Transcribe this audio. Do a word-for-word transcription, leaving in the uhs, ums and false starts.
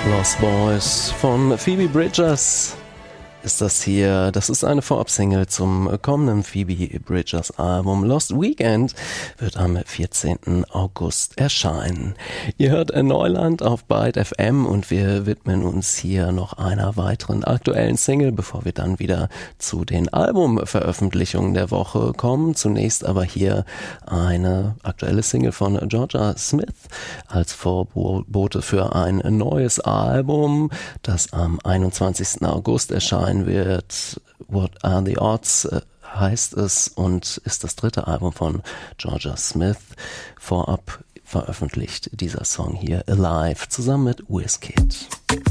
Lost Boys von Phoebe Bridgers ist das hier. Das ist eine Vorabsingle zum kommenden Phoebe Bridgers Album. Lost Weekend wird am vierzehnten August erscheinen. Ihr hört Neuland auf Byte F M und wir widmen uns hier noch einer weiteren aktuellen Single, bevor wir dann wieder zu den Albumveröffentlichungen der Woche kommen. Zunächst aber hier eine aktuelle Single von Jorja Smith als Vorbote für ein neues Album, das am einundzwanzigsten August erscheinen wird. What Are the Odds heißt es und ist das dritte Album von Jorja Smith. Vorab veröffentlicht dieser Song hier Alive zusammen mit Wizkid.